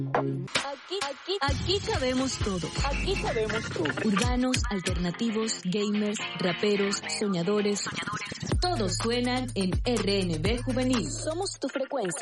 Aquí cabemos todos. Aquí sabemos todo. Urbanos, alternativos, gamers, raperos, soñadores. Todos suenan en RNB Juvenil. Somos tu frecuencia.